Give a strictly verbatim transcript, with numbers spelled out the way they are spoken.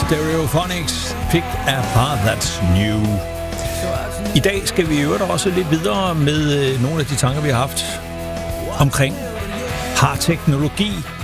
Stereophonics, Pick a Path That's New. I dag skal vi jo også lidt videre med nogle af de tanker, vi har haft omkring har teknologi